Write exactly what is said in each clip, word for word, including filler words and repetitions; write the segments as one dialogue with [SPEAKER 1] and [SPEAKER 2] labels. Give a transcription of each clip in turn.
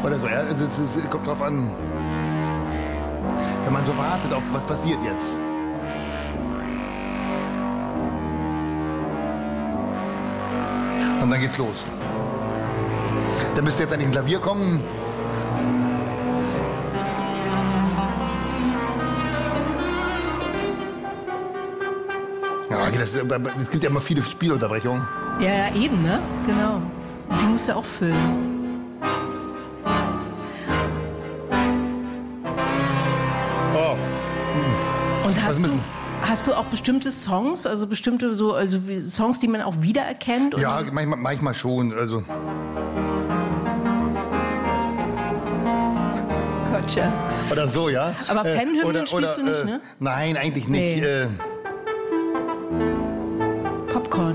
[SPEAKER 1] Oder so, ja. Also es, es kommt drauf an, wenn man so wartet auf, was passiert jetzt. Und dann geht's los. Dann müsste jetzt eigentlich ein Klavier kommen. Ja, das, es gibt ja immer viele Spielunterbrechungen.
[SPEAKER 2] Ja, ja, eben, ne? Genau. Die musst du auch füllen.
[SPEAKER 1] Oh.
[SPEAKER 2] Und hast du, hast du auch bestimmte Songs, also bestimmte so, also Songs, die man auch wiedererkennt? Oder?
[SPEAKER 1] Ja, manchmal, manchmal schon. Also.
[SPEAKER 2] Gotcha.
[SPEAKER 1] Oder so, ja.
[SPEAKER 2] Aber Fanhymnen
[SPEAKER 1] äh, oder,
[SPEAKER 2] spielst
[SPEAKER 1] oder,
[SPEAKER 2] du nicht,
[SPEAKER 1] äh,
[SPEAKER 2] ne?
[SPEAKER 1] Nein, eigentlich nicht.
[SPEAKER 2] Nee.
[SPEAKER 1] Äh,
[SPEAKER 2] Popcorn.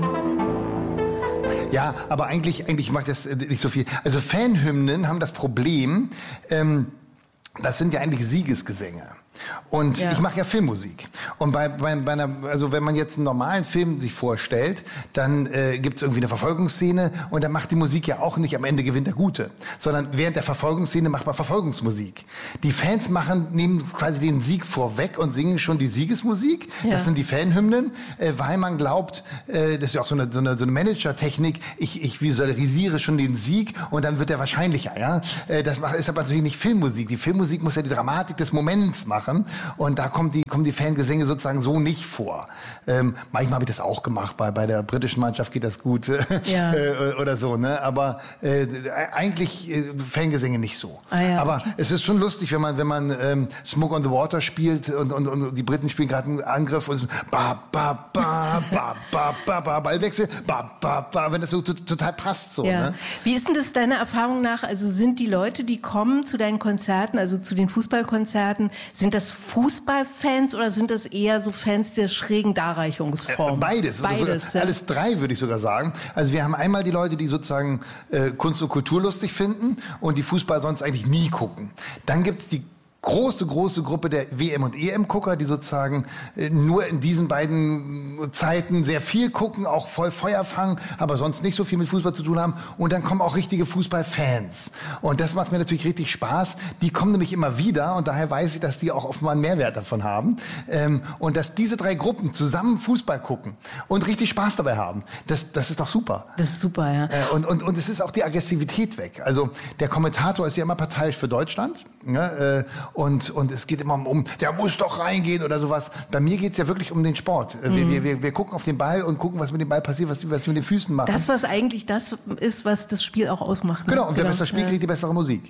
[SPEAKER 1] Ja, aber eigentlich, eigentlich macht das nicht so viel. Also Fanhymnen haben das Problem, ähm, das sind ja eigentlich Siegesgesänge. Und ja. ich mache ja Filmmusik. Und bei, bei, bei einer, also wenn man jetzt einen normalen Film sich vorstellt, dann äh, gibt es irgendwie eine Verfolgungsszene und dann macht die Musik ja auch nicht am Ende gewinnt der Gute, sondern während der Verfolgungsszene macht man Verfolgungsmusik. Die Fans machen, nehmen quasi den Sieg vorweg und singen schon die Siegesmusik. Ja. Das sind die Fanhymnen, äh, weil man glaubt, äh, das ist ja auch so eine, so eine, so eine Manager-Technik, ich, ich visualisiere schon den Sieg und dann wird er wahrscheinlicher. Ja? Äh, das ist aber natürlich nicht Filmmusik. Die Filmmusik muss ja die Dramatik des Moments machen. Und da kommt die, kommen die Fangesänge sozusagen so nicht vor. Ähm, manchmal habe ich das auch gemacht, bei, bei der britischen Mannschaft geht das gut ja. äh, oder so. Ne? Aber äh, eigentlich äh, Fangesänge nicht so.
[SPEAKER 2] Ah, ja,
[SPEAKER 1] Aber
[SPEAKER 2] okay.
[SPEAKER 1] es ist schon lustig, wenn man, wenn man ähm, Smoke on the Water spielt und, und, und die Briten spielen gerade einen Angriff und es ba, ba, ba, ba, ba, ba, ba, Ballwechsel, ba, ba, ba, wenn das so total passt. So,
[SPEAKER 2] ja.
[SPEAKER 1] ne?
[SPEAKER 2] Wie ist denn das deiner Erfahrung nach? Also sind die Leute, die kommen zu deinen Konzerten, also zu den Fußballkonzerten, sind das Fußballfans oder sind das eher so Fans der schrägen Darreichungsform?
[SPEAKER 1] Beides.
[SPEAKER 2] Beides.
[SPEAKER 1] So,
[SPEAKER 2] ja.
[SPEAKER 1] Alles drei, würde ich sogar sagen. Also wir haben einmal die Leute, die sozusagen äh, Kunst und Kultur lustig finden und die Fußball sonst eigentlich nie gucken. Dann gibt's die große, große Gruppe der W M- und E M-Gucker, die sozusagen äh, nur in diesen beiden Zeiten sehr viel gucken, auch voll Feuer fangen, aber sonst nicht so viel mit Fußball zu tun haben. Und dann kommen auch richtige Fußballfans. Und das macht mir natürlich richtig Spaß. Die kommen nämlich immer wieder und daher weiß ich, dass die auch offenbar einen Mehrwert davon haben. Ähm, und dass diese drei Gruppen zusammen Fußball gucken und richtig Spaß dabei haben, das, das ist doch super.
[SPEAKER 2] Das ist super, ja.
[SPEAKER 1] Äh, und, und, und es ist auch die Aggressivität weg. Also der Kommentator ist ja immer parteiisch für Deutschland. Ja, äh, Und, und es geht immer um, der muss doch reingehen oder sowas. Bei mir geht's ja wirklich um den Sport. Mhm. Wir, wir, wir gucken auf den Ball und gucken, was mit dem Ball passiert, was, was wir mit den Füßen machen.
[SPEAKER 2] Das, was eigentlich das ist, was das Spiel auch ausmacht. Ne?
[SPEAKER 1] Genau, und wer
[SPEAKER 2] genau.
[SPEAKER 1] besser spielt, kriegt die bessere Musik.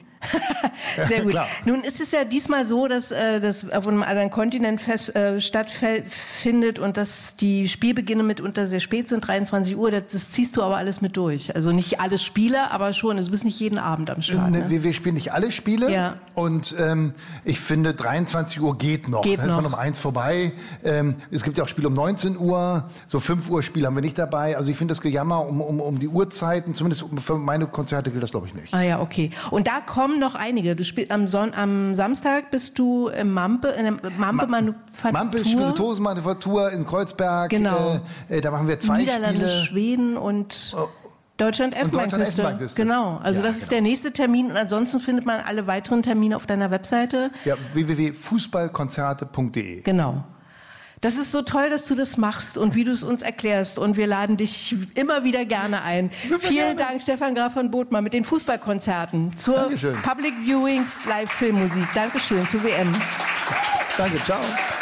[SPEAKER 2] Sehr gut.
[SPEAKER 1] Klar.
[SPEAKER 2] Nun ist es ja diesmal so, dass äh, das auf einem anderen Kontinent fest, äh, stattfindet und dass die Spielbeginne mitunter sehr spät sind, dreiundzwanzig Uhr. Das, das ziehst du aber alles mit durch. Also nicht alle Spiele, aber schon. Also du bist nicht jeden Abend am Start.
[SPEAKER 1] Ne,
[SPEAKER 2] ne?
[SPEAKER 1] wir, wir spielen nicht alle Spiele.
[SPEAKER 2] Ja.
[SPEAKER 1] Und ähm, ich finde, dreiundzwanzig Uhr geht noch.
[SPEAKER 2] Geht
[SPEAKER 1] da ist
[SPEAKER 2] noch.
[SPEAKER 1] man um eins vorbei. Ähm, es gibt ja auch Spiele um neunzehn Uhr. So fünf Uhr Spiele haben wir nicht dabei. Also ich finde das Gejammer um, um, um die Uhrzeiten, zumindest für meine Konzerte gilt das, glaube ich, nicht.
[SPEAKER 2] Ah ja, okay. Und da kommen noch einige. Du spielst am, Son am Samstag bist du im Mampe, in der Mampe Manufaktur.
[SPEAKER 1] Mampe Spirituosenmanufaktur in Kreuzberg.
[SPEAKER 2] Genau.
[SPEAKER 1] Äh, da machen wir zwei
[SPEAKER 2] Niederlande,
[SPEAKER 1] Spiele.
[SPEAKER 2] Schweden und
[SPEAKER 1] Oh.
[SPEAKER 2] Deutschland Elfenbeinküste.
[SPEAKER 1] Elfenbeinküste.
[SPEAKER 2] Genau. Also
[SPEAKER 1] Ja,
[SPEAKER 2] das ist
[SPEAKER 1] genau.
[SPEAKER 2] der nächste Termin. Und ansonsten findet man alle weiteren Termine auf deiner Webseite.
[SPEAKER 1] Ja, w w w punkt fußballkonzerte punkt de.
[SPEAKER 2] Genau. Das ist so toll, dass du das machst und wie du es uns erklärst. Und wir laden dich immer wieder gerne ein.
[SPEAKER 1] Super
[SPEAKER 2] Vielen
[SPEAKER 1] gerne.
[SPEAKER 2] Dank, Stefan Graf von Bodmer, mit den Fußballkonzerten zur
[SPEAKER 1] Dankeschön.
[SPEAKER 2] Public Viewing Live-Filmmusik. Dankeschön, zur W M.
[SPEAKER 1] Danke, ciao.